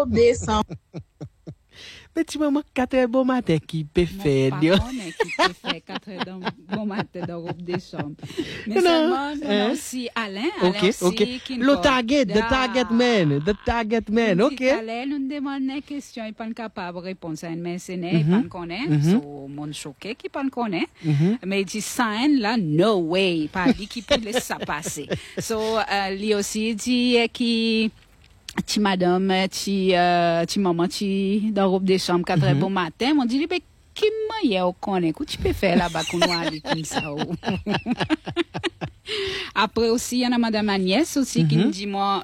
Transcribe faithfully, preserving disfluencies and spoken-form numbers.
Descend. Petit maman, quatre heures bon matin qui peut faire. Mon papa qui peut faire quatre heures bon matin dans robe de chambre. Mais seulement, non, aussi Alain, Alain Ok, aussi. ok. Le target, the target man, the target man, ok. Alain nous demande une question, il n'est pas capable de répondre à une mercenaire, il ne connaît pas. So, mon choqué qui ne connaît. Mais il dit, ça, là, no way. Pas dit qu'il peut laisser ça passer. So, lui aussi dit qu'il ti madame, ti, euh, ti maman, ti, dans robe de chambre, quatre heures bon matin, m'ont dit, mais, qui m'a y'a au connaît, que tu peux faire là-bas, qu'on a aller comme ça, Après aussi, il y en a madame Agnès aussi, qui nous dit, moi,